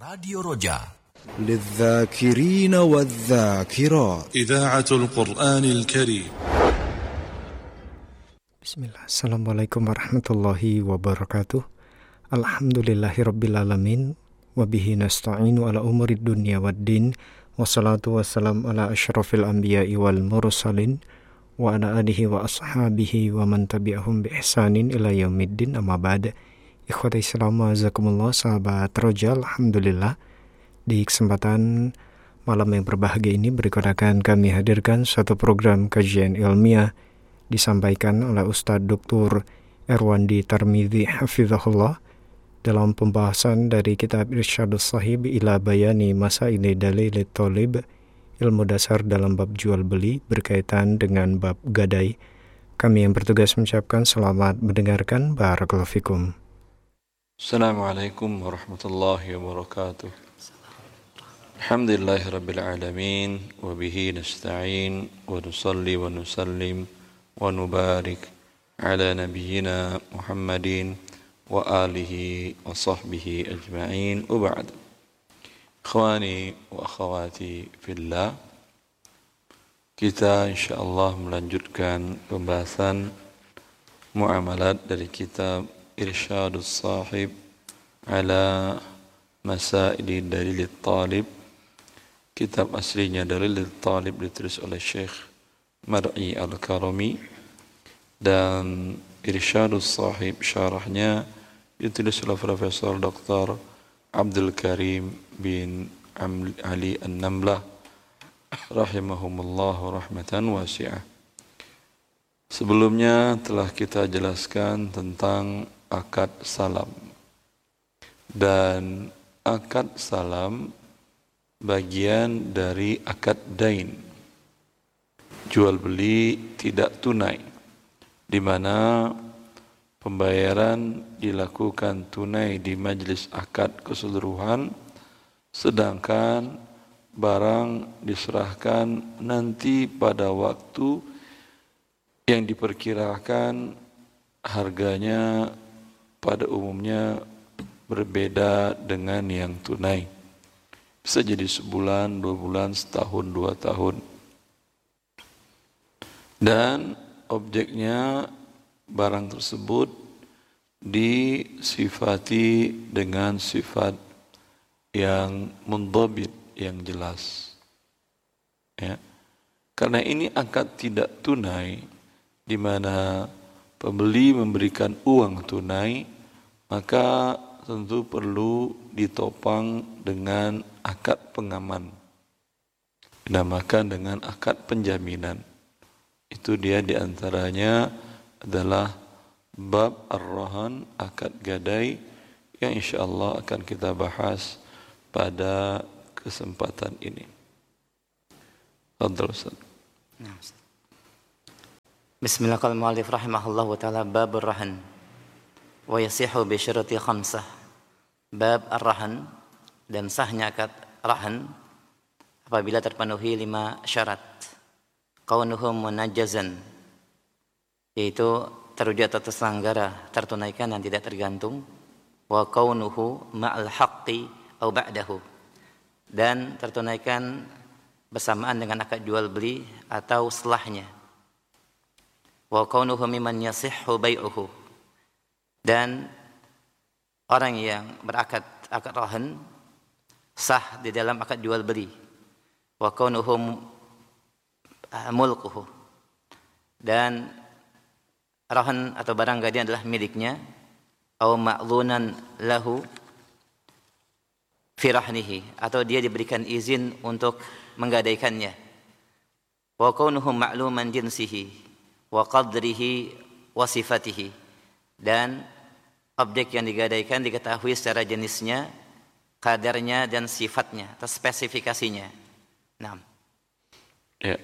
Radio Roja للذاكرين والذاكرات إذاعة القرآن الكريم. Bismillah. Assalamualaikum warahmatullahi wabarakatuh. Alhamdulillahirrabbilalamin. Wabihi nasta'inu ala umurid dunya waddin. Wassalatu wassalam ala asyrafil anbiya'i wal mursalin. Wa ala alihi wa ashabihi wa man tabi'ahum bi ihsanin ila yaumiddin, amma ba'da. Ikhwata Islam azakumullah, sahabat Roja, alhamdulillah di kesempatan malam yang berbahagia ini berikut akan kami hadirkan suatu program kajian ilmiah disampaikan oleh Ustadz Dr. Erwandi Tarmidhi Hafizahullah dalam pembahasan dari kitab Irsyadus Sahib ila Bayani Masaili Dalilit Thalib, ilmu dasar dalam bab jual beli berkaitan dengan bab gadai. Kami yang bertugas mengucapkan selamat mendengarkan. Barakallahu fikum. Assalamualaikum warahmatullahi wabarakatuh. Alhamdulillahi rabbil alamin, wa bihi nasta'in, wa nusalli wa nusallim wa nubarik ala nabiyyina Muhammadin wa alihi wa sahbihi ajma'in, wa ba'd. Ikhwani wa akhawati fillah, kita insyaallah melanjutkan pembahasan muamalat dari kitab Irsyadus Sahib ala Masaili Dalilit Talib. Kitab aslinya Dalilit Talib ditulis oleh Syekh Mar'i Al-Karami, dan Irsyadus Sahib syarahnya ditulis oleh Profesor Dr. Abdul Karim bin Ali An-Namlah rahimahumullah rahmatan wasi'ah. Sebelumnya telah kita jelaskan tentang akad salam, dan akad salam bagian dari akad dain, jual beli tidak tunai, di mana pembayaran dilakukan tunai di majelis akad keseluruhan, sedangkan barang diserahkan nanti pada waktu yang diperkirakan harganya pada umumnya berbeda dengan yang tunai. Bisa jadi sebulan, 2 bulan, setahun, 2 tahun. Dan objeknya barang tersebut disifati dengan sifat yang mundhabit, yang jelas. Ya. Karena ini akad tidak tunai, di mana pembeli memberikan uang tunai, maka tentu perlu ditopang dengan akad pengaman, dinamakan dengan akad penjaminan. Itu dia diantaranya adalah bab ar-rahan, akad gadai, yang insyaallah akan kita bahas pada kesempatan ini. Bismillahirrahmanirrahim. Rahimahullah ta'ala. Bab ar-rahan wa yasihu bi syarati khamsah. Bab ar-rahan, dan sahnya akad rahan apabila terpenuhi 5 syarat. Kaunuhu munajjazan, yaitu terwujud atau terselenggara, tertunaikan dan tidak tergantung. Wa kaunuhu ma'al haqqi au ba'dahu, dan tertunaikan bersamaan dengan akad jual beli atau setelahnya. Wa kaunuhu mimman yasihhu bai'uhu, dan orang yang berakad akad rahan sah di dalam akad jual beli. Wa kaunuhu mulkuhu, dan rahan atau barang gadai adalah miliknya. Au ma'lunan lahu fi rahnihi, atau dia diberikan izin untuk menggadaikannya. Wa kaunuhu ma'luman jinsihi wa qadrihi wa sifatihi, dan objek yang digadaikan diketahui secara jenisnya, kadarnya, dan sifatnya atau spesifikasinya. Nah. Ya.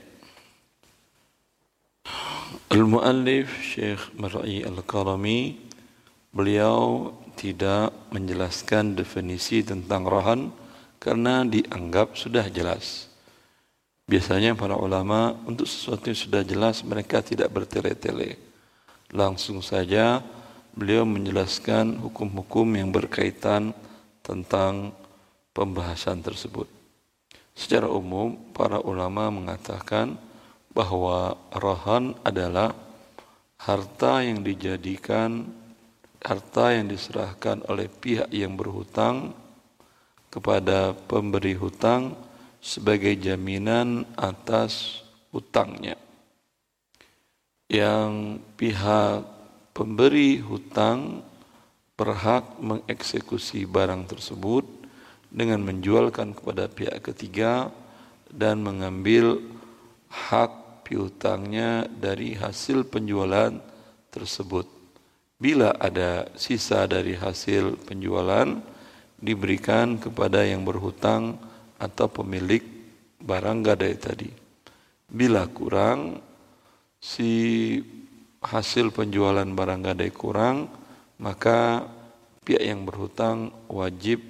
Al-muallif Syekh Mar'i Al-Karami, beliau tidak menjelaskan definisi tentang rahan karena dianggap sudah jelas. Biasanya para ulama untuk sesuatu yang sudah jelas mereka tidak bertele-tele. Langsung saja beliau menjelaskan hukum-hukum yang berkaitan tentang pembahasan tersebut. Secara umum, para ulama mengatakan bahwa rahan adalah harta yang diserahkan oleh pihak yang berhutang kepada pemberi hutang sebagai jaminan atas hutangnya. Yang pihak pemberi hutang berhak mengeksekusi barang tersebut dengan menjualkan kepada pihak ketiga dan mengambil hak piutangnya dari hasil penjualan tersebut. Bila ada sisa dari hasil penjualan, diberikan kepada yang berhutang atau pemilik barang gadai tadi. Bila kurang, si hasil penjualan barang gadai kurang, maka pihak yang berhutang wajib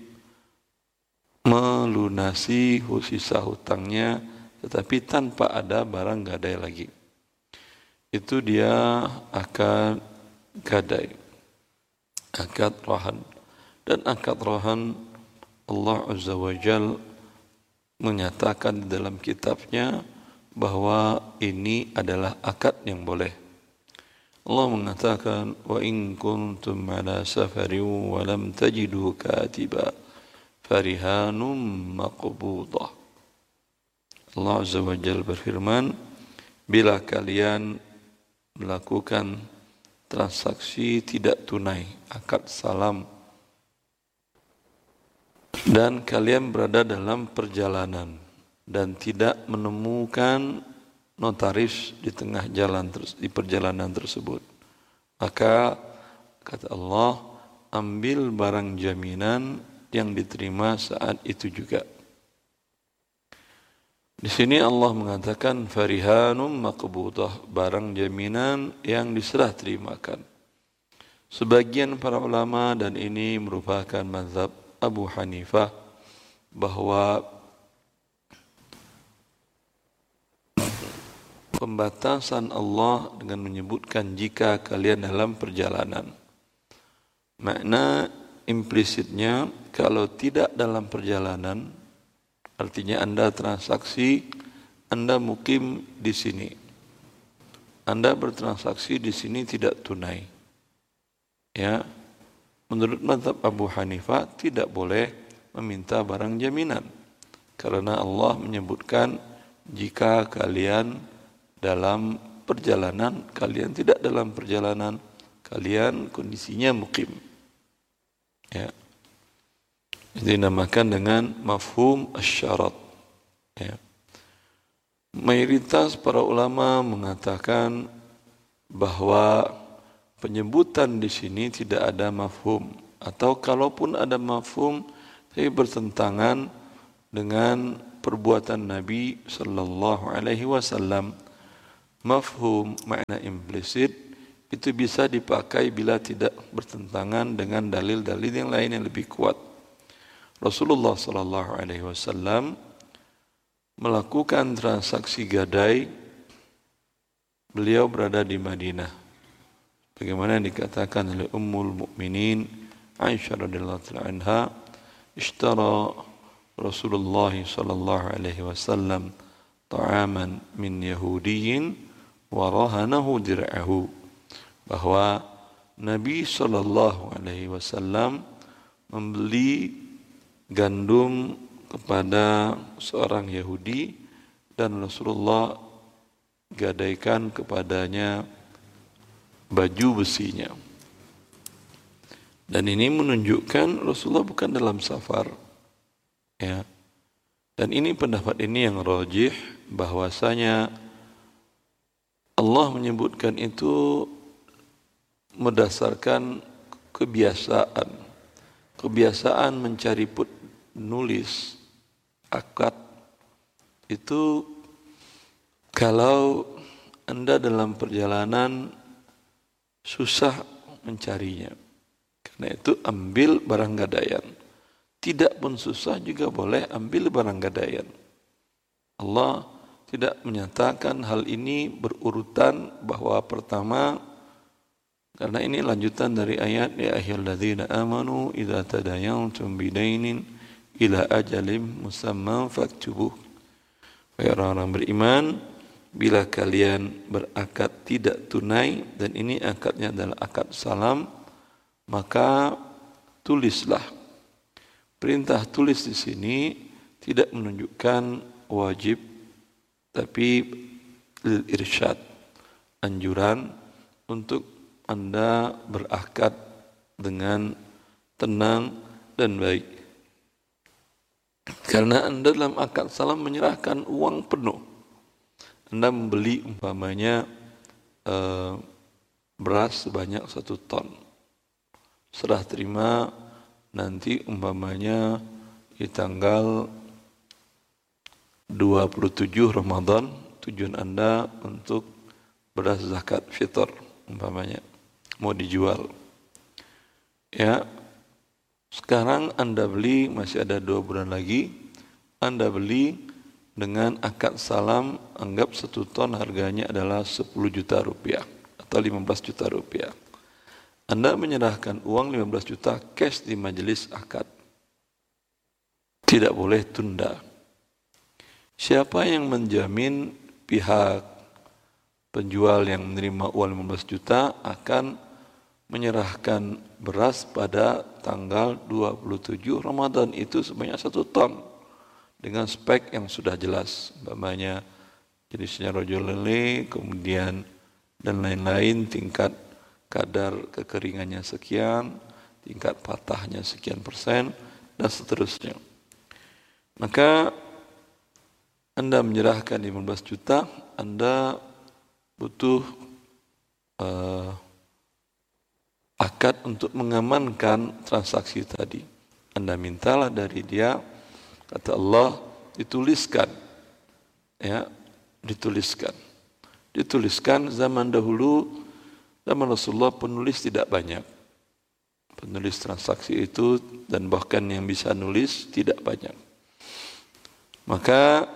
melunasi sisa hutangnya, tetapi tanpa ada barang gadai lagi. Itu dia akad gadai, akad rahan. Dan akad rahan Allah Azza wa Jal menyatakan di dalam kitabnya bahwa ini adalah akad yang boleh. Allah mengatakan, wa in kuntum ala safarin wa lam tajidu katiba farihanum maqbudah. Allah Azza wa Jalla berfirman, bila kalian melakukan transaksi tidak tunai, akad salam, dan kalian berada dalam perjalanan dan tidak menemukan notaris di tengah jalan di perjalanan tersebut, maka kata Allah, ambil barang jaminan yang diterima saat itu juga. Di sini Allah mengatakan farihanum maqbudah, barang jaminan yang diserah terimakan. Sebagian para ulama, dan ini merupakan mazhab Abu Hanifah, bahwa pembatasan Allah dengan menyebutkan jika kalian dalam perjalanan, makna implisitnya kalau tidak dalam perjalanan, artinya Anda transaksi, Anda mukim di sini, Anda bertransaksi di sini tidak tunai. Ya, menurut mazhab Abu Hanifah tidak boleh meminta barang jaminan, karena Allah menyebutkan jika kalian dalam perjalanan, kalian tidak dalam perjalanan, kalian kondisinya mukim. Ya, itu dinamakan dengan mafhum asyarat. Ya. Mayoritas para ulama mengatakan bahwa penyebutan di sini tidak ada mafhum, atau kalaupun ada mafhum, tapi bertentangan dengan perbuatan Nabi sallallahu alaihi wasallam. Mafhum, makna implisit, itu bisa dipakai bila tidak bertentangan dengan dalil-dalil yang lain yang lebih kuat. Rasulullah sallallahu alaihi wasallam melakukan transaksi gadai, beliau berada di Madinah. Bagaimana dikatakan oleh Ummul Mukminin Aisyah radhiyallahu anha, ishtara Rasulullah sallallahu alaihi wasallam ta'aman min Yahudiyyin wa rahanahu dir'ahu, bahwa Nabi sallallahu alaihi wasallam membeli gandum kepada seorang Yahudi dan Rasulullah gadaikan kepadanya baju besinya. Dan ini menunjukkan Rasulullah bukan dalam safar. Ya. Dan ini pendapat ini yang rajih, bahwasanya Allah menyebutkan itu berdasarkan kebiasaan. Kebiasaan mencari nulis akad itu kalau Anda dalam perjalanan susah mencarinya. Karena itu ambil barang gadaian. Tidak pun susah juga boleh ambil barang gadaian. Allah tidak menyatakan hal ini berurutan, bahwa pertama, karena ini lanjutan dari ayat ya ayyuhalladzina amanu idza tadayantum bidainin ila ajalim musamman faktubuh. Wahai orang-orang beriman, bila kalian berakad tidak tunai, dan ini akadnya adalah akad salam, maka tulislah. Perintah tulis di sini tidak menunjukkan wajib, tapi irsyad, anjuran untuk Anda berakad dengan tenang dan baik. Karena Anda dalam akad salam menyerahkan uang penuh. Anda membeli umpamanya beras sebanyak 1 ton. Serah terima nanti umpamanya di tanggal 27 Ramadan, tujuan Anda untuk beras zakat fitr umpamanya mau dijual. Ya, sekarang Anda beli, masih ada 2 bulan lagi, Anda beli dengan akad salam, anggap 1 ton harganya adalah 10 juta rupiah atau 15 juta rupiah. Anda menyerahkan uang 15 juta cash di majelis akad. Tidak boleh tunda. Siapa yang menjamin pihak penjual yang menerima uang 15 juta akan menyerahkan beras pada tanggal 27 Ramadan itu sebanyak 1 ton dengan spek yang sudah jelas, umpamanya jenisnya rojo lele, kemudian dan lain-lain, tingkat kadar kekeringannya sekian, tingkat patahnya sekian persen, dan seterusnya. Maka Anda menyerahkan 15 juta, Anda butuh akad untuk mengamankan transaksi tadi. Anda mintalah dari dia, kata Allah, dituliskan. Ya, dituliskan zaman dahulu, zaman Rasulullah penulis tidak banyak. Penulis transaksi itu dan bahkan yang bisa nulis tidak banyak. Maka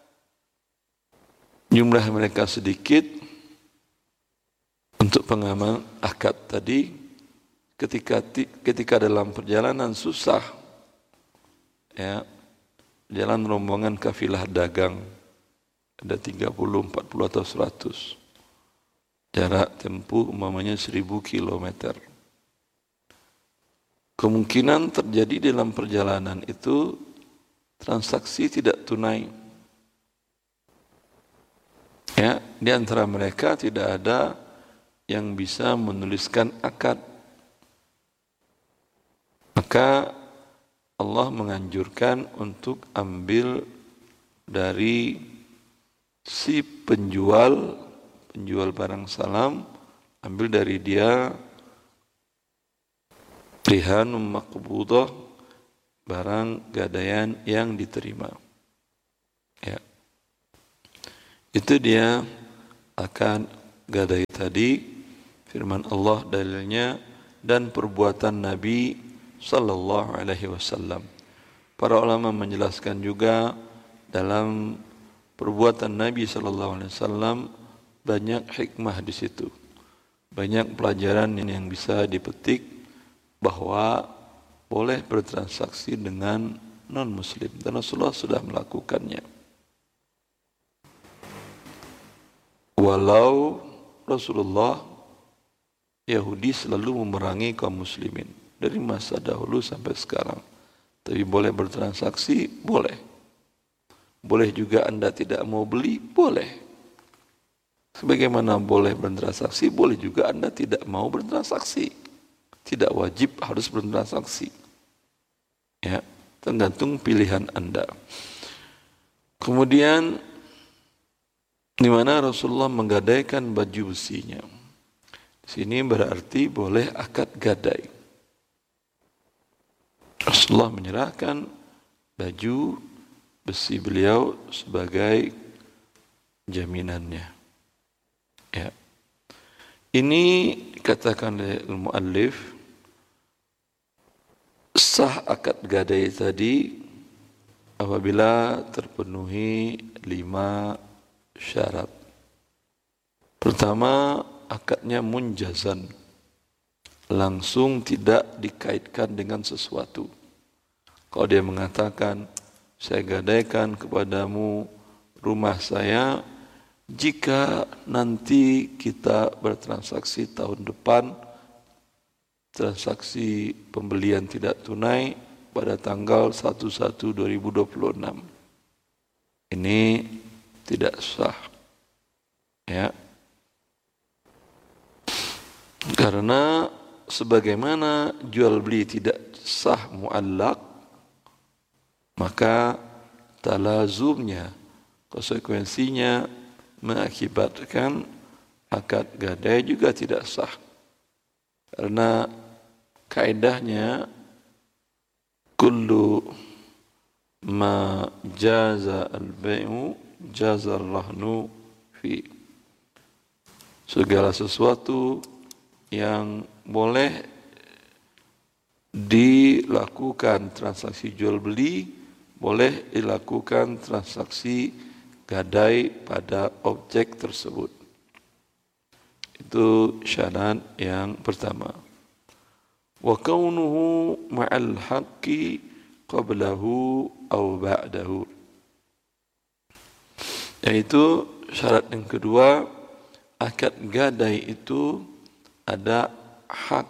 jumlah mereka sedikit untuk pengaman akad tadi. Ketika dalam perjalanan susah, ya, jalan rombongan kafilah dagang, ada 30, 40 atau 100. Jarak tempuh umpamanya 1000 kilometer. Kemungkinan terjadi dalam perjalanan itu transaksi tidak tunai. Ya, di antara mereka tidak ada yang bisa menuliskan akad. Maka Allah menganjurkan untuk ambil dari si penjual barang salam, ambil dari dia rihanum maqbudah, barang gadaian yang diterima. Ya. Itu dia akan gadai tadi, firman Allah dalilnya, dan perbuatan Nabi sallallahu alaihi wasallam. Para ulama menjelaskan juga dalam perbuatan Nabi sallallahu alaihi wasallam banyak hikmah di situ. Banyak pelajaran yang bisa dipetik bahwa boleh bertransaksi dengan non-muslim dan Rasulullah sudah melakukannya. Walau Rasulullah Yahudi selalu memerangi kaum muslimin dari masa dahulu sampai sekarang. Tapi boleh bertransaksi? Boleh. Boleh juga Anda tidak mau beli? Boleh. Sebagaimana boleh bertransaksi, boleh juga Anda tidak mau bertransaksi. Tidak wajib harus bertransaksi. Ya, tergantung pilihan Anda. Kemudian di mana Rasulullah menggadaikan baju besinya. Di sini berarti boleh akad gadai. Rasulullah menyerahkan baju besi beliau sebagai jaminannya. Ya. Ini dikatakan oleh al-muallif, sah akad gadai tadi apabila terpenuhi 5 syarat. Pertama, akadnya munjazan, langsung tidak dikaitkan dengan sesuatu. Kalau dia mengatakan, saya gadaikan kepadamu rumah saya, jika nanti kita bertransaksi tahun depan, transaksi pembelian tidak tunai pada tanggal 1/1/2026. Ini tidak sah. Ya. Karena sebagaimana jual beli tidak sah muallaq, maka talazumnya, konsekuensinya mengakibatkan akad gadai juga tidak sah. Karena kaidahnya kullu ma jaza al-bai'u jaza al-rahnu fi. Segala sesuatu yang boleh dilakukan transaksi jual beli, boleh dilakukan transaksi gadai pada objek tersebut. Itu syarat yang pertama. Wa kaunuhu ma'al haqqi qablahu aw ba'dahu. Yaitu syarat yang kedua, akad gadai itu ada hak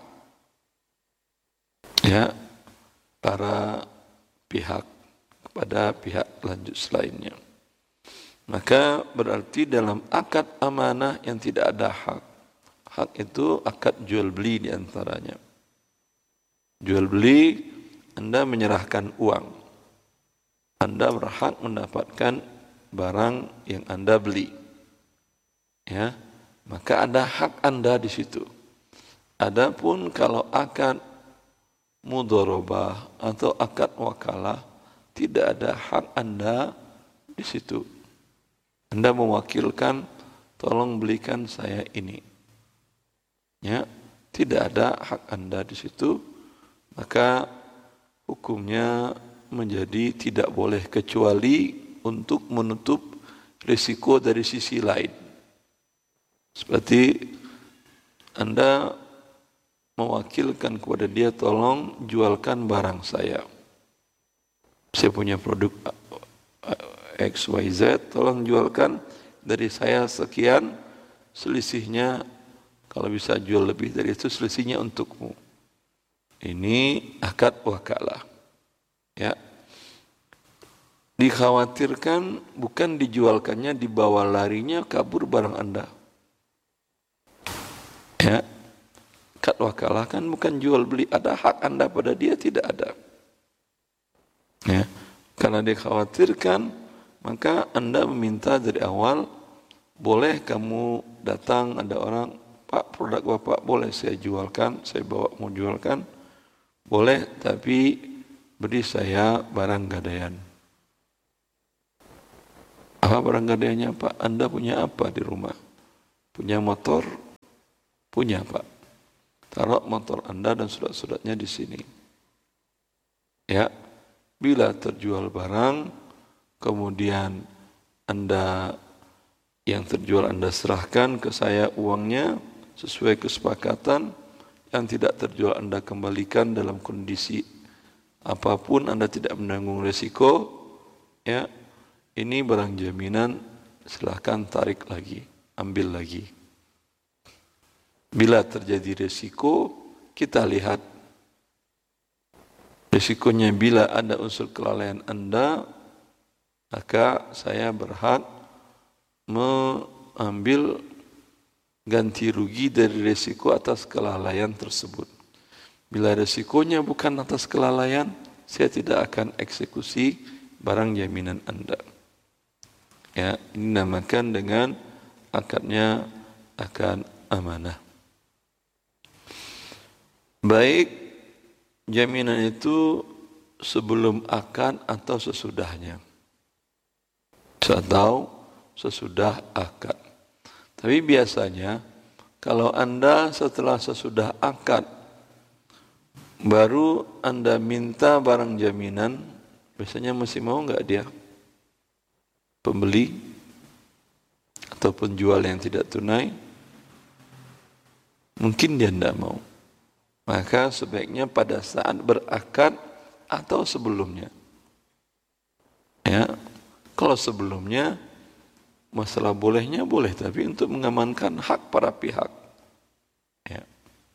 ya para pihak kepada pihak lanjut selainnya. Maka berarti dalam akad amanah yang tidak ada hak. Hak itu akad jual beli diantaranya. Jual beli, Anda menyerahkan uang. Anda berhak mendapatkan barang yang Anda beli. Ya, maka ada hak Anda di situ. Adapun kalau akad mudharabah atau akad wakalah, tidak ada hak Anda di situ. Anda mewakilkan, tolong belikan saya ini. Ya, tidak ada hak Anda di situ, maka hukumnya menjadi tidak boleh kecuali untuk menutup risiko dari sisi lain. Seperti Anda mewakilkan kepada dia, tolong jualkan barang saya. Saya punya produk XYZ, tolong jualkan dari saya sekian, selisihnya kalau bisa jual lebih dari itu, selisihnya untukmu. Ini akad wakalah. Ya. Dikhawatirkan bukan dijualkannya, dibawa larinya kabur barang Anda. Ya. Akad wakalah kan bukan jual beli, ada hak Anda pada dia, tidak ada. Ya. Karena dikhawatirkan, maka Anda meminta dari awal, boleh kamu datang, ada orang, Pak, produk Bapak boleh saya jualkan, saya bawa mau jualkan, boleh, tapi beri saya barang gadaian. Apa barang gadaiannya, Pak? Anda punya apa di rumah? Punya motor? Punya, Pak. Taruh motor Anda dan surat-suratnya di sini. Ya, bila terjual barang, kemudian Anda yang terjual Anda serahkan ke saya uangnya sesuai kesepakatan, yang tidak terjual Anda kembalikan dalam kondisi apapun, Anda tidak menanggung resiko, ya, ini barang jaminan, silahkan tarik lagi, ambil lagi. Bila terjadi resiko, kita lihat resikonya. Bila ada unsur kelalaian Anda, maka saya berhak mengambil ganti rugi dari resiko atas kelalaian tersebut. Bila resikonya bukan atas kelalaian, saya tidak akan eksekusi barang jaminan Anda. Ya, ini namakan dengan akadnya akad amanah. Baik jaminan itu sebelum akad atau sesudahnya. Atau sesudah akad. Tapi biasanya kalau Anda setelah sesudah akad baru Anda minta barang jaminan, biasanya masih mau enggak dia? Pembeli atau penjual yang tidak tunai? Mungkin dia tidak mau. Maka sebaiknya pada saat berakad atau sebelumnya. Ya, kalau sebelumnya masalah bolehnya boleh, tapi untuk mengamankan hak para pihak. Ya.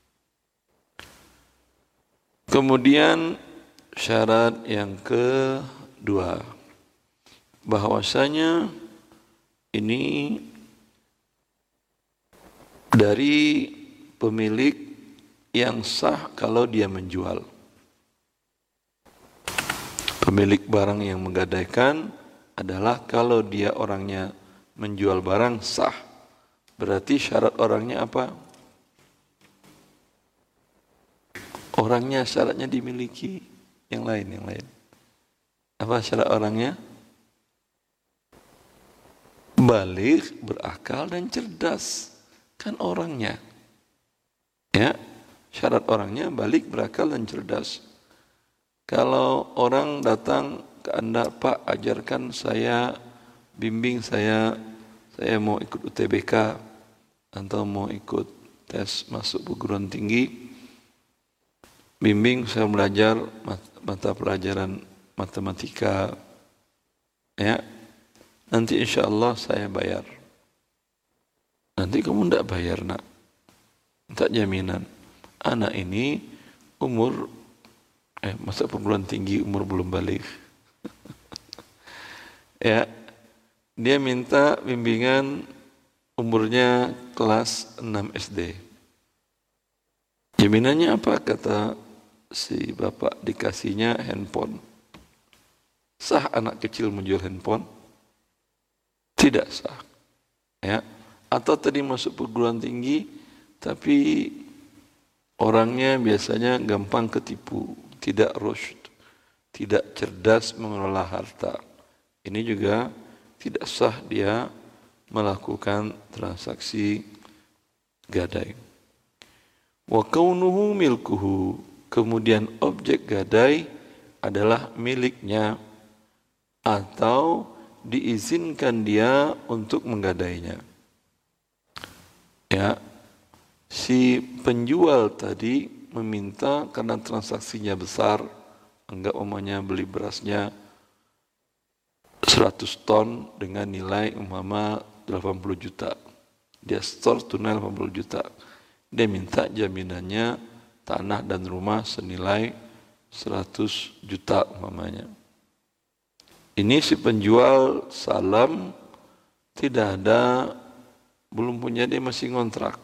Kemudian syarat yang kedua, bahwasanya ini dari pemilik yang sah kalau dia menjual. Pemilik barang yang menggadaikan adalah kalau dia orangnya menjual barang sah. Berarti syarat orangnya apa? Orangnya syaratnya dimiliki. Yang lain. Apa syarat orangnya? Baligh, berakal dan cerdas. Kan orangnya. Ya, syarat orangnya baligh, berakal dan cerdas. Kalau orang datang ke Anda, Pak, ajarkan saya, bimbing saya mau ikut UTBK atau mau ikut tes masuk perguruan tinggi, bimbing saya belajar mata pelajaran matematika, ya, nanti insya Allah saya bayar. Nanti kamu tidak bayar, nak, tak jaminan. Anak ini umur masuk perguruan tinggi, umur belum balik. Ya, dia minta bimbingan umurnya kelas 6 SD. Jaminannya apa? Kata si bapak, dikasihnya handphone. Sah anak kecil menjual handphone? Tidak sah. Ya. Atau tadi masuk perguruan tinggi, tapi orangnya biasanya gampang ketipu, tidak rusyd, tidak cerdas mengelola harta. Ini juga tidak sah dia melakukan transaksi gadai. Wa kaunuhu milkuhu, kemudian objek gadai adalah miliknya atau diizinkan dia untuk menggadainya. Ya, si penjual tadi meminta karena transaksinya besar, anggap umpamanya beli berasnya 100 ton dengan nilai umpama 80 juta. Dia store tunai 80 juta. Dia minta jaminannya tanah dan rumah senilai 100 juta umpamanya. Ini si penjual salam, tidak ada, belum punya, dia masih ngontrak.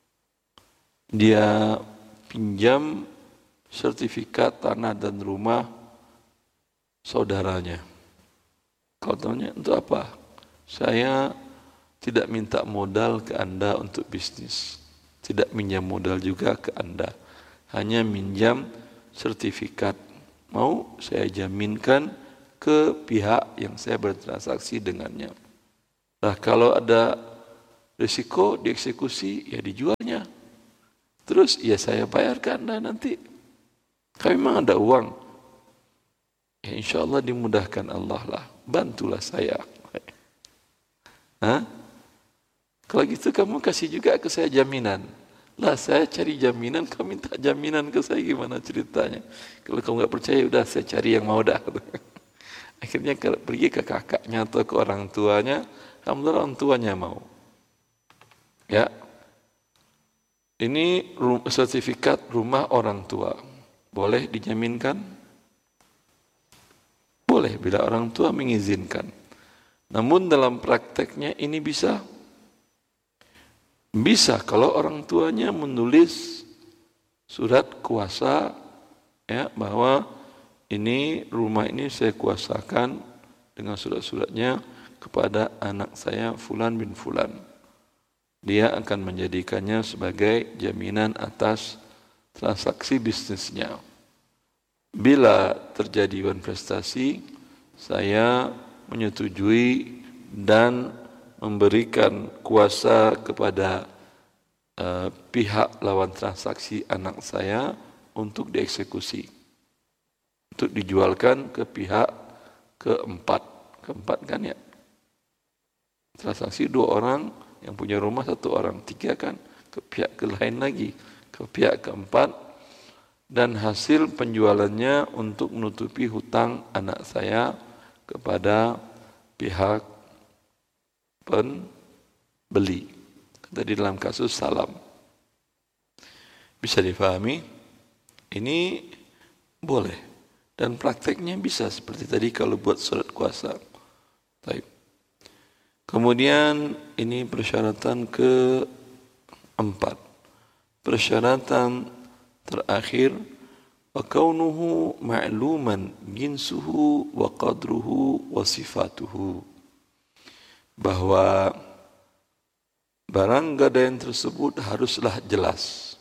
Dia pinjam sertifikat tanah dan rumah saudaranya. Kau tanya, untuk apa? Saya tidak minta modal ke Anda untuk bisnis. Tidak minjam modal juga ke Anda. Hanya minjam sertifikat. Mau saya jaminkan ke pihak yang saya bertransaksi dengannya. Nah, kalau ada risiko dieksekusi, ya dijualnya. Terus ya saya bayarkan nanti. Kalau memang ada uang, ya insya Allah dimudahkan Allah lah. Bantulah saya. Hah? Kalau gitu kamu kasih juga ke saya jaminan. Lah saya cari jaminan, kamu minta jaminan ke saya, gimana ceritanya? Kalau kamu nggak percaya, udah saya cari yang mau dah. Akhirnya pergi ke kakaknya atau ke orang tuanya, alhamdulillah orang tuanya mau. Ya, ini sertifikat rumah orang tua, boleh dijaminkan? Boleh bila orang tua mengizinkan. Namun dalam prakteknya ini bisa kalau orang tuanya menulis surat kuasa, ya, bahwa ini rumah ini saya kuasakan dengan surat-suratnya kepada anak saya Fulan bin Fulan. Dia akan menjadikannya sebagai jaminan atas transaksi bisnisnya. Bila terjadi investasi, saya menyetujui dan memberikan kuasa kepada pihak lawan transaksi anak saya untuk dieksekusi, untuk dijualkan ke pihak keempat kan ya. Transaksi 2 orang, yang punya rumah 1 orang, 3 kan, ke pihak ke lain lagi, ke pihak keempat dan hasil penjualannya untuk menutupi hutang anak saya kepada pihak pembeli. Tadi dalam kasus salam. Bisa difahami? Ini boleh. Dan prakteknya bisa seperti tadi kalau buat surat kuasa. Baik. Kemudian ini persyaratan keempat. Persyaratan terakhir, wa kaunuhu ma'luman jinsuhu wa qadruhu wa sifatuhu. Bahwa barang gadaian tersebut haruslah jelas.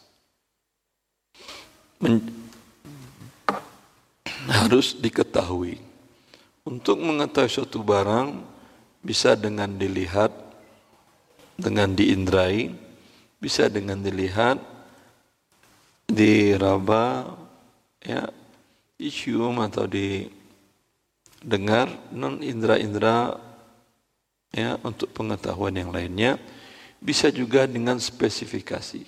Harus diketahui. Untuk mengetahui suatu barang bisa dengan dilihat, dengan diindrai, bisa dengan dilihat, diraba, ya, dicium atau didengar, non indra-indra, ya, untuk pengetahuan yang lainnya. Bisa juga dengan spesifikasi.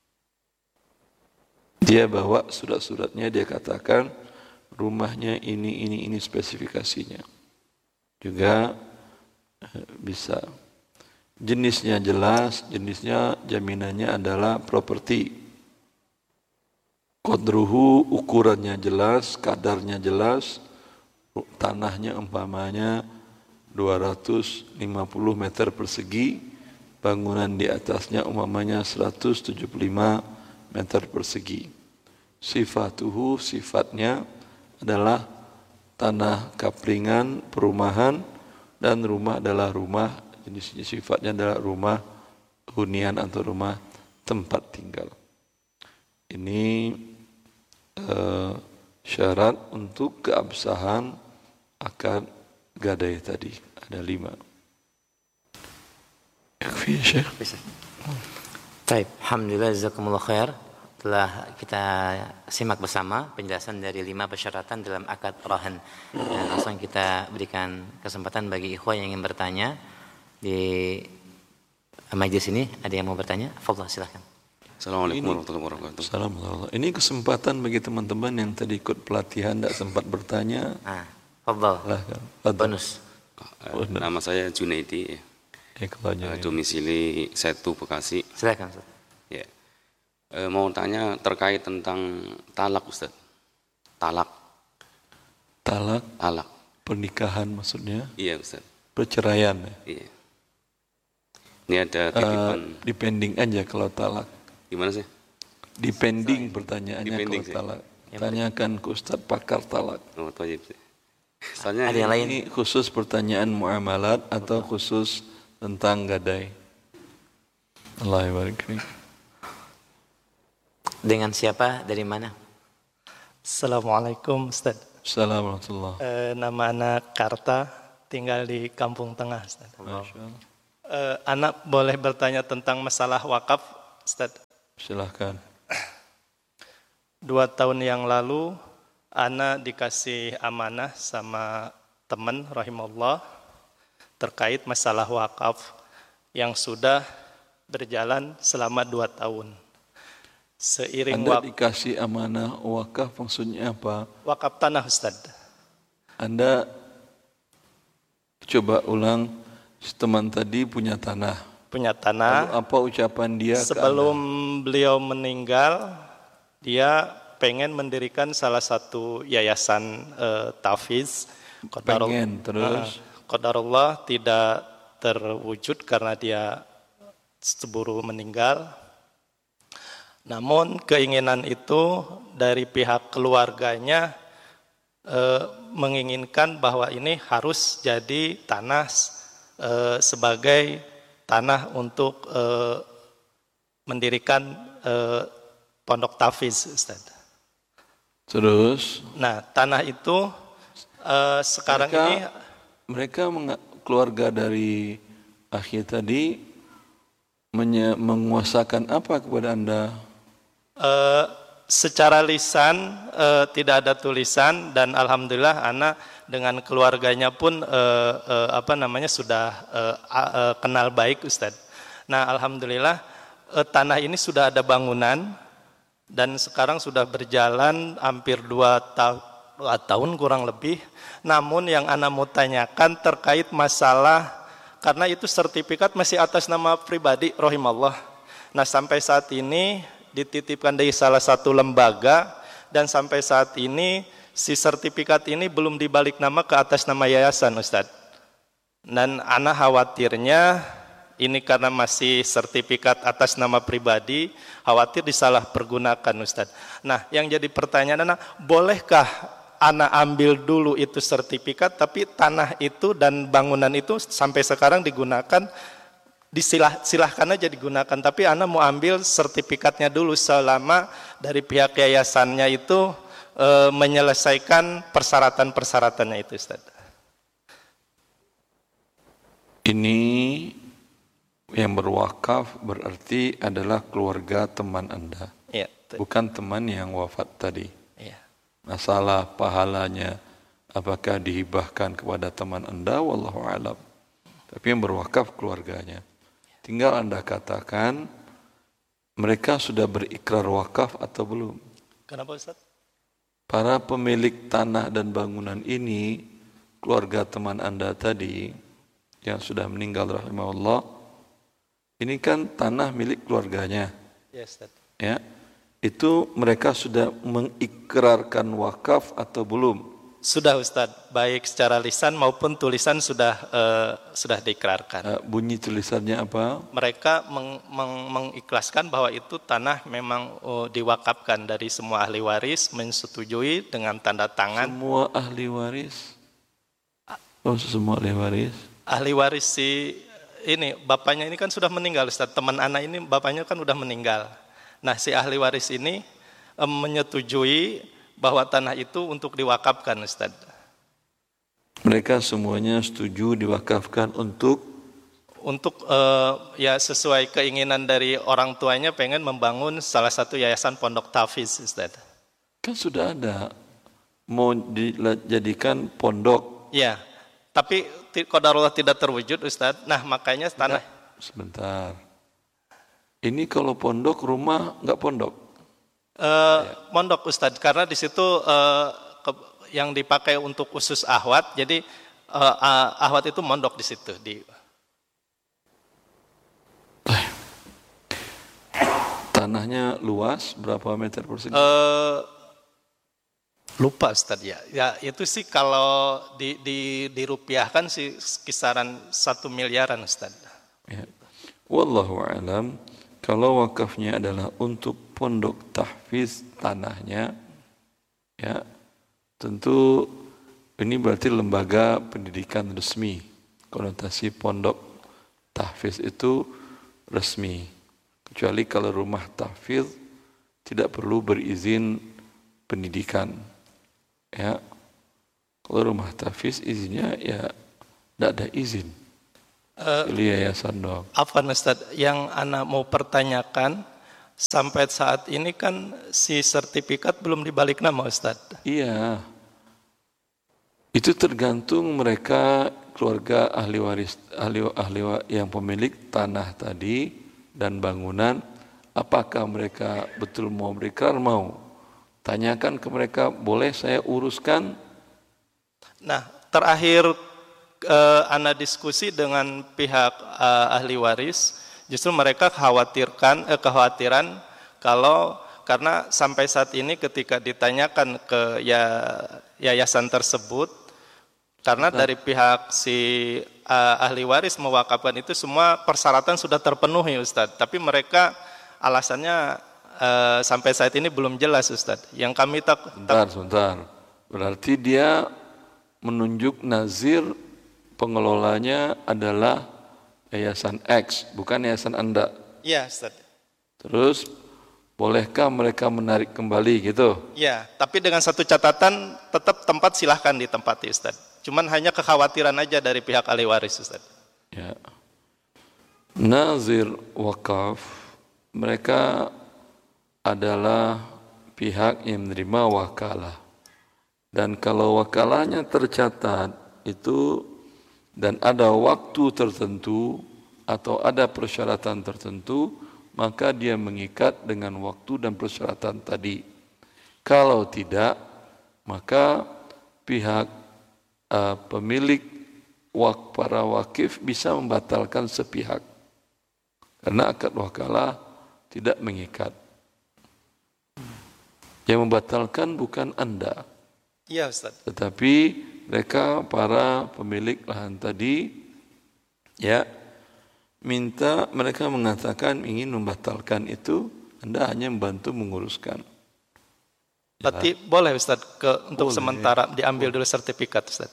Dia bawa surat-suratnya, dia katakan rumahnya ini spesifikasinya. Juga bisa. Jenisnya jelas, jenisnya jaminannya adalah properti. Qadruhu, ukurannya jelas, kadarnya jelas, tanahnya umpamanya 250 meter persegi, bangunan di atasnya umpamanya 175 meter persegi. Sifatuhu, sifatnya adalah tanah kaplingan, perumahan, dan rumah adalah rumah, jenisnya sifatnya adalah rumah hunian atau rumah tempat tinggal. Ini syarat untuk keabsahan akad gadai tadi. Ada 5. Yakfi ya Syekh. Baik, alhamdulillah jazakumullah khair. Telah kita simak bersama penjelasan dari 5 persyaratan dalam akad rahan. Dan langsung kita berikan kesempatan bagi ikhwan yang ingin bertanya di majelis ini. Ada yang mau bertanya? Fadhil, silakan. Assalamualaikum warahmatullahi wabarakatuh. Assalamualaikum. Ini kesempatan bagi teman-teman yang tadi ikut pelatihan tidak sempat bertanya. Fadhil. Bonus. Nama saya Junaidi. Domisili Setu Bekasi. Silakan Ustaz. Ya. Mau tanya terkait tentang talak Ustaz. Talak. Pernikahan maksudnya? Iya Ustaz. Perceraian. Iya. Ini ada titipan. Depending aja kalau talak. Gimana sih? Depending pertanyaannya Depending kalau talak. Tanyakan ke Ustaz pakar talak. Oh, tajib sih. Soalnya ada yang lain. Ini khusus pertanyaan muamalat atau khusus tentang gadai? Allah barik. Dengan siapa? Dari mana? Assalamualaikum Ustaz. Assalamualaikum. Nama anak Karta, tinggal di Kampung Tengah Ustaz. Anak boleh bertanya tentang masalah wakaf Ustaz? Silahkan. 2 tahun yang lalu anak dikasih amanah sama teman rahimahullah terkait masalah wakaf yang sudah berjalan selama 2 tahun. Seiring Anda dikasih amanah wakaf maksudnya apa? Wakaf tanah Ustaz. Anda coba ulang, teman tadi punya tanah. Punya tanah. Lalu apa ucapan dia? Sebelum beliau meninggal, dia pengen mendirikan salah satu yayasan tahfiz. Pengen terus. Qadarullah tidak terwujud karena dia keburu meninggal. Namun keinginan itu dari pihak keluarganya menginginkan bahwa ini harus jadi tanah sebagai tanah untuk mendirikan pondok tahfiz, Ustaz. Terus? Nah, tanah itu sekarang mereka keluarga dari akhi tadi menguasakan apa kepada Anda? Secara lisan tidak ada tulisan dan alhamdulillah anak dengan keluarganya pun sudah kenal baik Ustaz. Nah, alhamdulillah tanah ini sudah ada bangunan dan sekarang sudah berjalan hampir 2 tahun kurang lebih. Namun yang ana mau tanyakan terkait masalah, karena itu sertifikat masih atas nama pribadi rahimallah. Nah, sampai saat ini dititipkan dari salah satu lembaga, dan sampai saat ini si sertifikat ini belum dibalik nama ke atas nama yayasan, Ustadz. Dan ana khawatirnya ini karena masih sertifikat atas nama pribadi, khawatir disalahpergunakan, Ustadz. Nah, yang jadi pertanyaan ana, bolehkah ana ambil dulu itu sertifikat, tapi tanah itu dan bangunan itu sampai sekarang digunakan, silahkan aja digunakan, tapi ana mau ambil sertifikatnya dulu selama dari pihak yayasannya itu menyelesaikan persyaratan-persyaratannya itu, Ustaz. Ini yang berwakaf berarti adalah keluarga teman Anda, Ya, bukan teman yang wafat tadi. ya. Masalah pahalanya apakah dihibahkan kepada teman Anda, wallahu alam. Tapi yang berwakaf keluarganya. Tinggal Anda katakan mereka sudah berikrar wakaf atau belum. Kenapa, Ustaz? Para pemilik tanah dan bangunan ini, keluarga teman Anda tadi yang sudah meninggal rahimahullah, ini kan tanah milik keluarganya. Ya, Ustaz. Ya, itu mereka sudah mengikrarkan wakaf atau belum? Sudah, Ustaz, baik secara lisan maupun tulisan sudah diikrarkan. Bunyi tulisannya apa? Mereka mengikhlaskan bahwa itu tanah memang diwakafkan dari semua ahli waris, menyetujui dengan tanda tangan. Semua ahli waris? Oh, semua ahli waris? Ahli waris si ini, bapaknya ini kan sudah meninggal, Ustaz. Teman anak ini bapaknya kan udah meninggal. Nah, si ahli waris ini menyetujui bahwa tanah itu untuk diwakafkan, Ustaz. Mereka semuanya setuju diwakafkan untuk ya sesuai keinginan dari orang tuanya, pengen membangun salah satu yayasan pondok tahfiz, Ustaz. Kan sudah ada mau dijadikan pondok. Ya, tapi qadarullah tidak terwujud, Ustaz. Nah, makanya tanah. Sebentar. Ini kalau pondok, rumah nggak pondok? Mondok, Ustaz, karena di situ yang dipakai untuk khusus ahwat, jadi ahwat itu mondok di situ. Tanahnya luas berapa meter persegi? Lupa, Ustaz, ya. Ya itu sih kalau dirupiahkan sih kisaran 1 miliaran, Ustaz. Ya. Wallahu a'lam. Kalau wakafnya adalah untuk pondok tahfiz tanahnya, ya tentu ini berarti lembaga pendidikan resmi. Konotasi pondok tahfiz itu resmi. Kecuali kalau rumah tahfiz tidak perlu berizin pendidikan. Ya, kalau rumah tahfiz izinnya ya tidak ada izin. Yayasan doang. Apa, Ustaz, yang anak mau pertanyakan, sampai saat ini kan si sertifikat belum dibalik nama, Ustaz. Iya. Itu tergantung mereka keluarga ahli waris, ahli yang pemilik tanah tadi dan bangunan, apakah mereka betul mau berikrar, mau. Tanyakan ke mereka, boleh saya uruskan? Nah, terakhir ana diskusi dengan pihak ahli waris, justru mereka kekhawatiran kalau karena sampai saat ini ketika ditanyakan ke yayasan tersebut, karena dari pihak si ahli waris mewakafkan itu semua persyaratan sudah terpenuhi, Ustadz, tapi mereka alasannya sampai saat ini belum jelas, Ustadz. Yang kami Sebentar. Berarti dia menunjuk nazir pengelolanya adalah yayasan X, bukan yayasan Anda. Iya, Ustaz. Terus, bolehkah mereka menarik kembali gitu? Iya, tapi dengan satu catatan, tetap tempat silahkan ditempati, Ustaz. Cuman hanya kekhawatiran aja dari pihak ahli waris, Ustaz. Ya. Nazir wakaf, mereka adalah pihak yang menerima wakalah. Dan kalau wakalahnya tercatat itu dan ada waktu tertentu atau ada persyaratan tertentu, maka dia mengikat dengan waktu dan persyaratan tadi. Kalau tidak, maka pihak pemilik para wakif bisa membatalkan sepihak. Karena akad wakalah tidak mengikat. Yang membatalkan bukan Anda. Iya Ustaz. Tetapi mereka para pemilik lahan tadi ya mereka mengatakan ingin membatalkan itu, Anda hanya membantu menguruskan. Berarti boleh Ustaz untuk Boleh. sementara diambil dulu sertifikat Ustaz.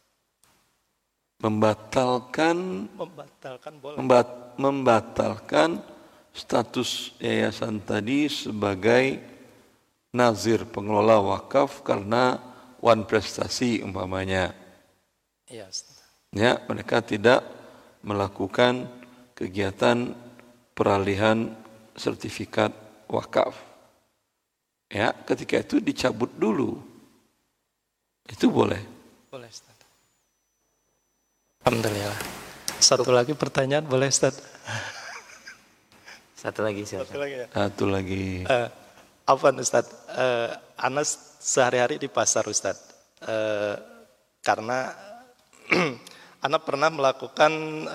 Membatalkan boleh. membatalkan status yayasan tadi sebagai nazir pengelola wakaf karena wan prestasi umpamanya. Iya Ustaz. Ya, mereka tidak melakukan kegiatan peralihan sertifikat wakaf. Ya, ketika itu dicabut dulu. Itu boleh. Boleh Ustaz. Alhamdulillah. Satu lagi pertanyaan boleh Ustaz? Satu lagi silakan. Satu lagi ya. Satu lagi. Afwan Ustaz, Anas sehari-hari di pasar Ustaz. Karena Ana pernah melakukan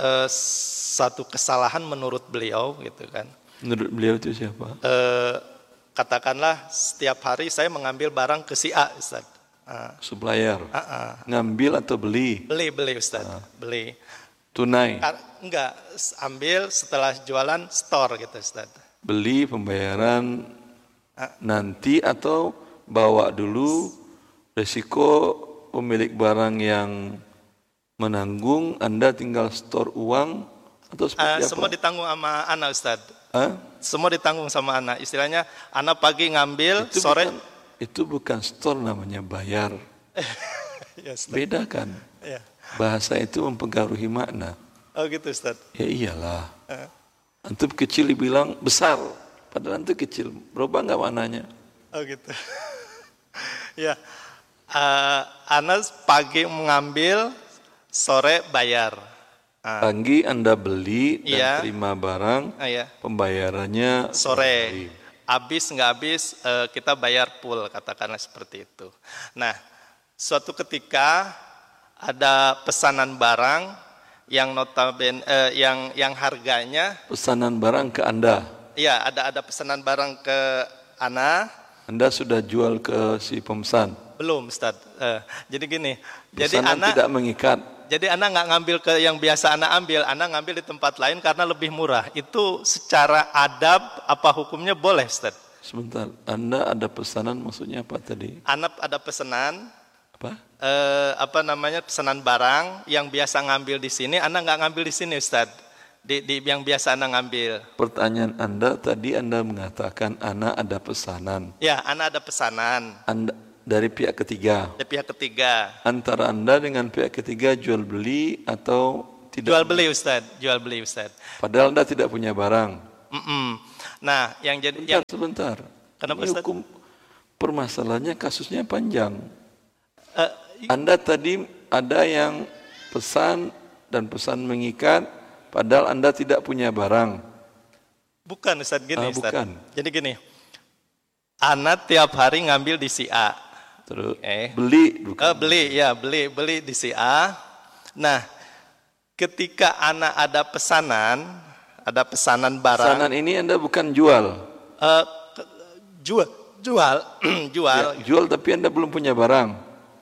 satu kesalahan menurut beliau gitu kan. Menurut beliau itu siapa? Katakanlah setiap hari saya mengambil barang ke si A Ustaz. Supplier. Ngambil atau beli? Beli Ustaz, beli. Tunai. Enggak, ambil setelah jualan store gitu Ustaz. Beli pembayaran nanti atau bawa dulu, resiko pemilik barang yang menanggung, Anda tinggal store uang atau seperti apa? Semua ditanggung sama Ana Ustaz. Hah? Semua ditanggung sama Ana. Istilahnya Ana pagi ngambil, sore Itu bukan store namanya, bayar. ya, Ustaz. Beda kan? Ya. Bahasa itu mempengaruhi makna. Oh gitu Ustaz. Ya iyalah. Antum kecil dibilang besar, padahal antum kecil. Berubah nggak maknanya? Oh gitu. Ya. Ana pagi mengambil, sore bayar. Pagi Anda beli dan Iya. terima barang, Iya. pembayarannya Sore. Habis nggak habis kita bayar full, katakanlah seperti itu. Nah, suatu ketika ada pesanan barang yang notabene yang harganya, pesanan barang ke Anda. ya ada pesanan barang ke Ana. Anda sudah jual ke si pemesan. Belum Ustaz. Jadi gini, jadi Pesanan Ana tidak mengikat. Jadi Ana nggak ngambil ke yang biasa Ana ambil, Ana ngambil di tempat lain karena lebih murah. Itu secara adab apa hukumnya boleh, Ustaz? Sebentar, Anda ada pesanan maksudnya apa tadi? Ana ada pesanan, Apa? pesanan barang yang biasa ngambil di sini, Ana nggak ngambil di sini, Ustaz. Di yang biasa Ana ngambil. Pertanyaan Anda tadi Anda mengatakan Ana ada pesanan. Ya, Ana ada pesanan Anda dari pihak ketiga. dari pihak ketiga. Antara Anda dengan pihak ketiga jual beli atau tidak? Jual beli Ustaz. Padahal Anda tidak punya barang. Nah, yang jadi Sebentar. Kenapa, Ini Ustaz? hukum permasalahannya kasusnya panjang. Anda tadi ada yang pesan dan pesan mengikat, padahal Anda tidak punya barang. bukan Ustaz gini Ustaz. Bukan. Jadi gini. Ana tiap hari ngambil di si A. Terus Eh. beli bukan? Beli di si A. Nah, ketika Ana ada pesanan barang. Pesanan ini Anda bukan jual. Jual. Ya, jual tapi Anda belum punya barang.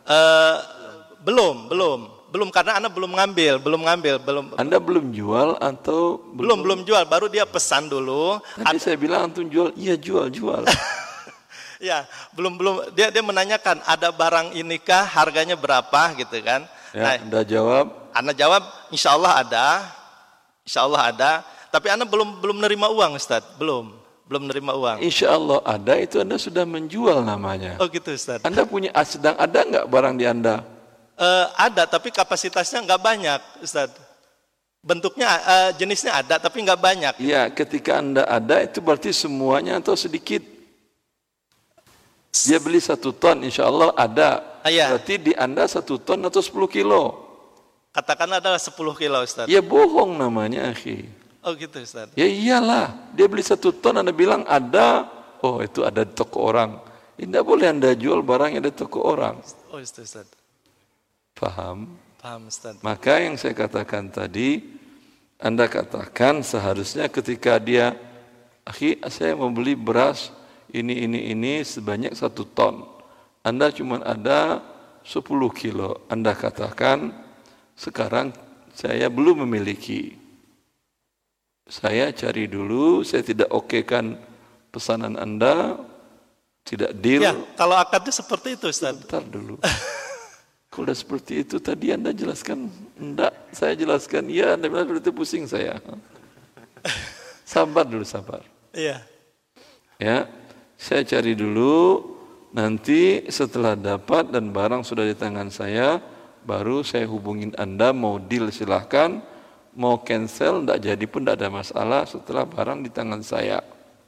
Belum karena Ana belum ngambil. Anda belum jual atau Belum jual, baru dia pesan dulu. Tadi saya bilang antum jual, iya jual. Ya, belum dia menanyakan ada barang inikah, harganya berapa gitu kan. Ya, Nah, Anda jawab, Ana jawab, insya Allah ada. Tapi Ana belum nerima uang, Ustaz. Belum nerima uang. insya Allah ada, itu Anda sudah menjual namanya. Oh gitu, Ustaz. Anda punya, sedang ada nggak barang di Anda? Ada, tapi kapasitasnya nggak banyak, Ustaz. Bentuknya, jenisnya ada, tapi nggak banyak. Iya, ketika Anda ada itu berarti semuanya atau sedikit? Dia beli 1 ton, insya Allah ada. Iya. Berarti di Anda 1 ton atau 10 kilo? Katakanlah adalah 10 kilo, Ustaz. Ya bohong namanya, akhi. Oh gitu Ustaz. Ya iyalah, dia beli 1 ton, Anda bilang ada, oh itu ada di toko orang. Tidak boleh Anda jual barang yang ada di toko orang. Oh Ustaz. Paham? Paham Ustaz. Maka yang saya katakan tadi, Anda katakan seharusnya ketika dia, akhi saya mau beli beras ini sebanyak 1 ton. Anda cuma ada 10 kilo. Anda katakan, sekarang saya belum memiliki. Saya cari dulu, saya tidak okekan pesanan Anda, tidak deal. Ya, kalau akadnya seperti itu Ustaz. Bentar dulu. Kalau udah seperti itu, tadi Anda jelaskan, enggak, saya jelaskan, iya, Anda bilang seperti itu, pusing saya. Sabar dulu, sabar. Iya. Ya, saya cari dulu, nanti setelah dapat dan barang sudah di tangan saya, baru saya hubungin Anda, mau deal silahkan, mau cancel, enggak jadi pun enggak ada masalah setelah barang di tangan saya.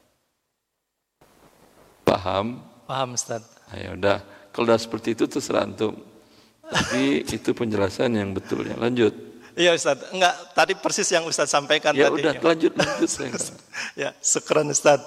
Paham? Paham Ustaz. Ayo udah, kalau udah seperti itu terserah antum. Tapi itu penjelasan yang betul ya. Lanjut. Iya Ustaz. Enggak, tadi persis yang Ustaz sampaikan Ya tadi. udah, lanjut saya. Ya, syukran Ustaz.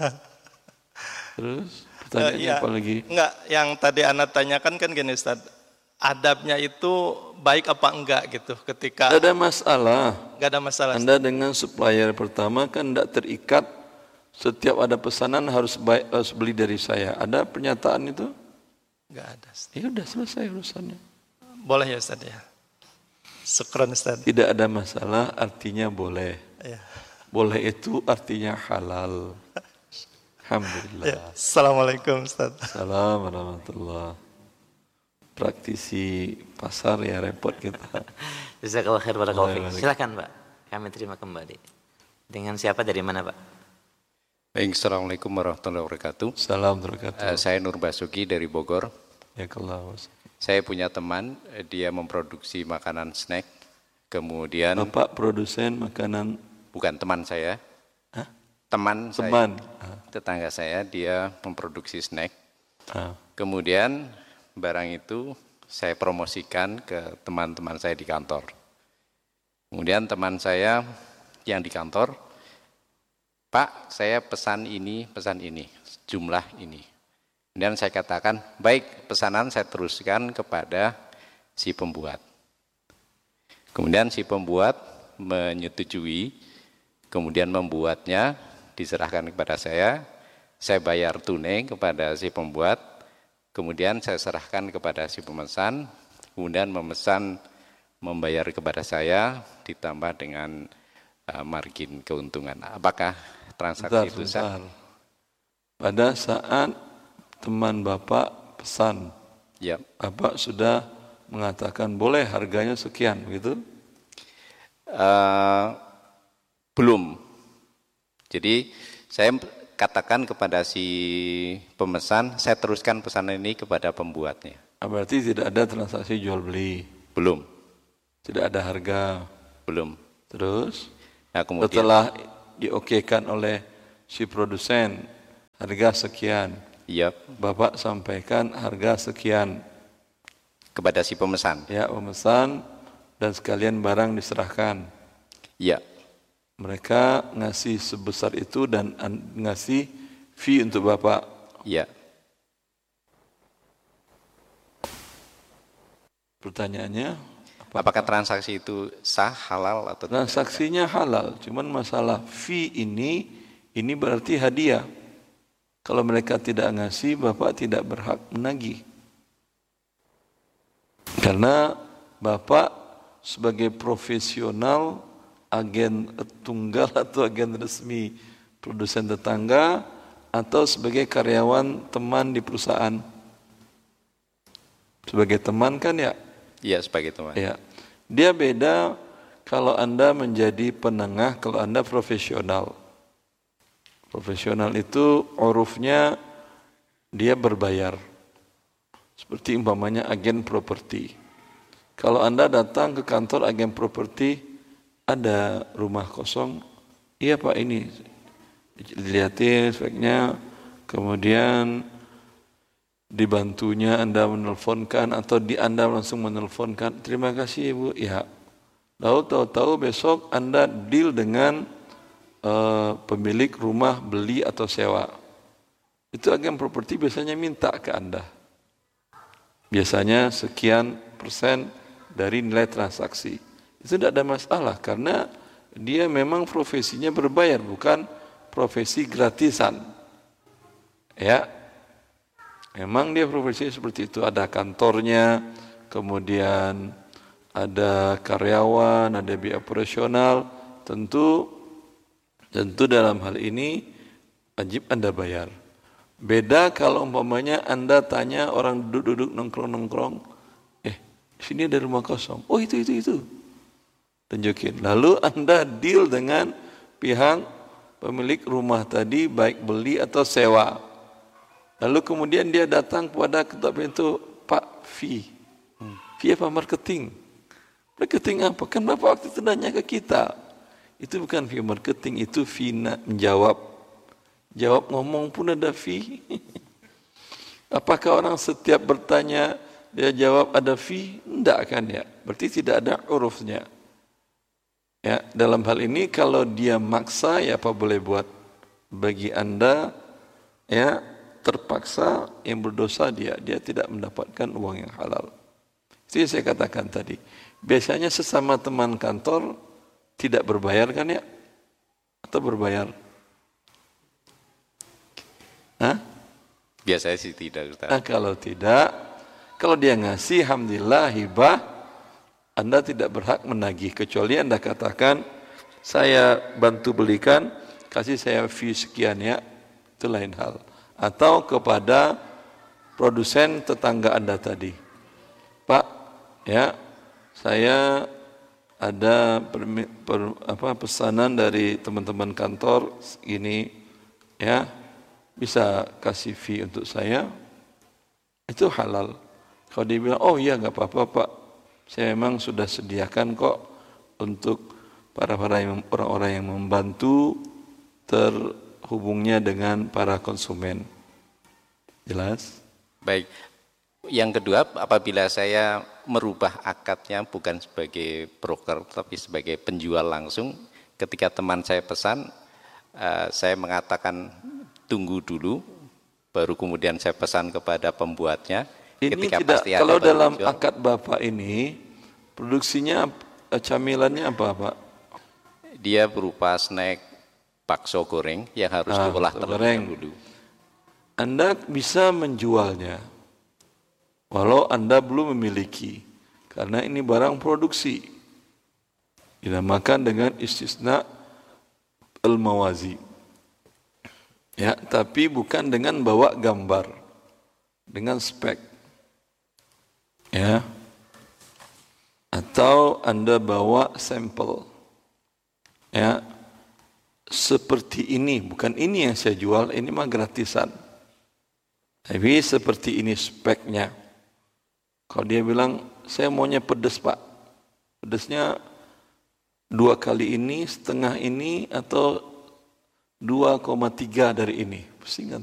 Terus pertanyaannya Ya, apa lagi? Enggak, yang tadi Anda tanyakan kan gini Ustaz. Adabnya itu baik apa enggak gitu ketika Tidak ada masalah. enggak ada masalah. Anda dengan supplier pertama kan tidak terikat setiap ada pesanan harus beli dari saya. Ada pernyataan itu? Enggak ada. Ustaz. Ya udah selesai urusannya. Boleh ya Ustaz ya. Syukran Ustaz. Tidak ada masalah artinya boleh. Ya. Boleh itu artinya halal. Alhamdulillah. Ya. Assalamualaikum Ustaz. Assalamualaikum warahmatullahi. Praktisi pasar ya repot kita. Jazakallahu khair barakallahu fiik. Waalaikumsalam. Silakan Pak. Kami terima kembali. Dengan siapa dari mana Pak? Baik, Assalamualaikum warahmatullahi wabarakatuh. Salam terkatu. Saya Nur Basuki dari Bogor. Ya kalau Saya punya teman, dia memproduksi makanan snack. Kemudian Bapak produsen makanan bukan teman saya, Hah? teman teman. saya, tetangga saya, dia memproduksi snack. Ah. Kemudian barang itu saya promosikan ke teman-teman saya di kantor. Kemudian teman saya yang di kantor, Pak, saya pesan ini, jumlah ini. Kemudian saya katakan, baik, pesanan saya teruskan kepada si pembuat. Kemudian si pembuat menyetujui, kemudian membuatnya, diserahkan kepada saya bayar tunai kepada si pembuat, kemudian saya serahkan kepada si pemesan, kemudian memesan membayar kepada saya, ditambah dengan margin keuntungan. Apakah transaksi itu sah? Pada saat teman Bapak pesan, Ya. Bapak sudah mengatakan boleh harganya sekian, begitu? Belum. Jadi saya katakan kepada si pemesan, saya teruskan pesanan ini kepada pembuatnya. Berarti tidak ada transaksi jual beli, Belum. tidak ada harga. Belum. Terus Nah, kemudian setelah diokekan oleh si produsen harga sekian, iya, Bapak sampaikan harga sekian, kepada si pemesan. ya pemesan dan sekalian barang diserahkan. Iya. Mereka ngasih sebesar itu dan ngasih fee untuk Bapak. Iya. Pertanyaannya, Apakah transaksi itu sah, halal atau tidak? transaksinya halal, cuman masalah fee ini berarti hadiah. Kalau mereka tidak ngasih, Bapak tidak berhak menagih. Karena Bapak sebagai profesional, agen tunggal atau agen resmi produsen tetangga, atau sebagai karyawan teman di perusahaan. Sebagai teman kan ya? Iya, sebagai teman. Ya. Dia beda kalau Anda menjadi penengah, kalau Anda profesional. Profesional itu urufnya dia berbayar. Seperti umpamanya agen properti. Kalau Anda datang ke kantor agen properti, ada rumah kosong, iya Pak ini, dilihatin speknya, kemudian dibantunya Anda menelponkan atau Anda langsung menelponkan, terima kasih Ibu, ya. Lalu tahu-tahu besok Anda deal dengan pemilik rumah beli atau sewa. Itu agen properti biasanya minta ke Anda. Biasanya sekian persen dari nilai transaksi. Itu tidak ada masalah karena dia memang profesinya berbayar, bukan profesi gratisan. Ya, memang dia profesi seperti itu. Ada kantornya, kemudian ada karyawan, ada biaya operasional. Tentu dalam hal ini wajib Anda bayar. Beda kalau umpamanya Anda tanya orang duduk-duduk nongkrong-nongkrong, sini ada rumah kosong. Oh itu. Tunjukin. Lalu Anda deal dengan pihak pemilik rumah tadi, baik beli atau sewa. Lalu kemudian dia datang kepada ketua pintu, Pak, fee apa marketing? Marketing apa? Kan Bapak waktu itu nanya ke kita. Itu bukan fee marketing, itu fee menjawab. Jawab ngomong pun ada fee. Apakah orang setiap bertanya dia jawab ada fee? Tidak kan ya. Berarti tidak ada hurufnya. Ya, dalam hal ini kalau dia maksa ya apa boleh buat. Bagi Anda ya terpaksa yang berdosa dia tidak mendapatkan uang yang halal. Itu yang saya katakan tadi. Biasanya sesama teman kantor tidak berbayar kan ya? Atau berbayar? Hah? Biasanya sih tidak, Ustaz. Nah, kalau tidak, kalau dia ngasih, alhamdulillah hibah, Anda tidak berhak menagih kecuali Anda katakan saya bantu belikan, kasih saya fee sekian ya, itu lain hal. Atau kepada produsen tetangga Anda tadi, Pak, ya saya ada pesanan dari teman-teman kantor ini, ya bisa kasih fee untuk saya, itu halal. Kalau dia bilang, oh iya nggak apa-apa Pak, saya memang sudah sediakan kok untuk orang-orang yang membantu terhubungnya dengan para konsumen. Jelas? Baik. Yang kedua, apabila saya merubah akadnya bukan sebagai broker tapi sebagai penjual langsung, ketika teman saya pesan, saya mengatakan tunggu dulu, baru kemudian saya pesan kepada pembuatnya. Ini ketika tidak, pasti kalau ada dalam jual. akad Bapak ini, produksinya camilannya apa Pak? Dia berupa snack bakso goreng yang harus diolah terlebih dahulu. Anda bisa menjualnya, walau Anda belum memiliki, karena ini barang produksi. Dinamakan dengan istisna al-mawazi. Ya, tapi bukan dengan bawa gambar, dengan spek. Ya. Atau Anda bawa sampel. Ya. Seperti ini, bukan ini yang saya jual, ini mah gratisan. Tapi seperti ini speknya. Kalau dia bilang, saya maunya pedas Pak. Pedasnya 2 kali ini, setengah ini, atau 2,3 dari ini. Pusing kan?